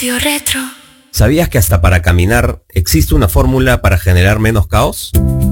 Radio Retro. ¿Sabías que hasta para caminar existe una fórmula para generar menos caos?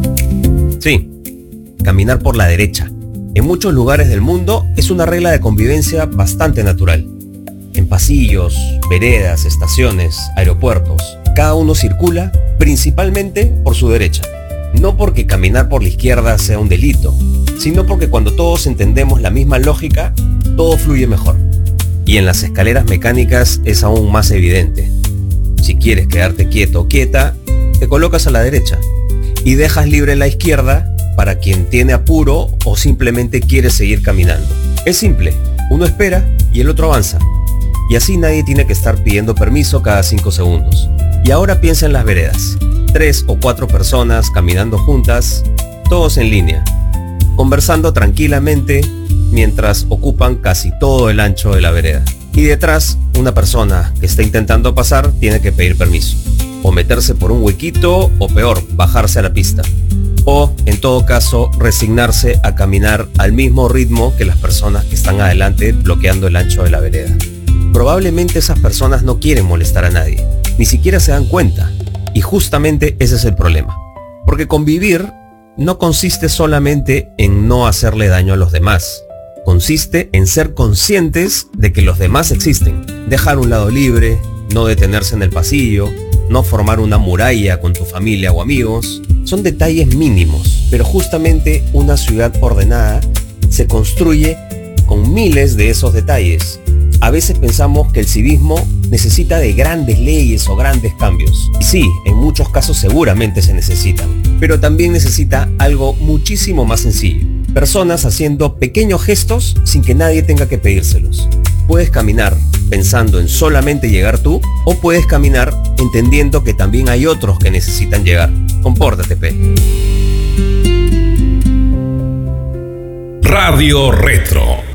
Sí, caminar por la derecha. En muchos lugares del mundo es una regla de convivencia bastante natural. En pasillos, veredas, estaciones, aeropuertos, cada uno circula principalmente por su derecha. No porque caminar por la izquierda sea un delito, sino porque cuando todos entendemos la misma lógica, todo fluye mejor. Y en las escaleras mecánicas es aún más evidente. Si quieres quedarte quieto o quieta, te colocas a la derecha y dejas libre la izquierda para quien tiene apuro o simplemente quiere seguir caminando. Es simple, uno espera y el otro avanza. Y así nadie tiene que estar pidiendo permiso cada 5 segundos. Y ahora piensa en las veredas. 3 o 4 personas caminando juntas, todos en línea, conversando tranquilamente mientras ocupan casi todo el ancho de la vereda. Y detrás, una persona que está intentando pasar tiene que pedir permiso. O meterse por un huequito, o peor, bajarse a la pista. O, en todo caso, resignarse a caminar al mismo ritmo que las personas que están adelante bloqueando el ancho de la vereda. Probablemente esas personas no quieren molestar a nadie, ni siquiera se dan cuenta. Y justamente ese es el problema. Porque convivir no consiste solamente en no hacerle daño a los demás. Consiste en ser conscientes de que los demás existen. Dejar un lado libre, no detenerse en el pasillo, no formar una muralla con tu familia o amigos. Son detalles mínimos, pero justamente una ciudad ordenada se construye con miles de esos detalles. A veces pensamos que el civismo necesita de grandes leyes o grandes cambios. Y sí, en muchos casos seguramente se necesitan, pero también necesita algo muchísimo más sencillo. Personas haciendo pequeños gestos sin que nadie tenga que pedírselos. Puedes caminar pensando en solamente llegar tú, o puedes caminar entendiendo que también hay otros que necesitan llegar. Compórtate, P. Radio Retro.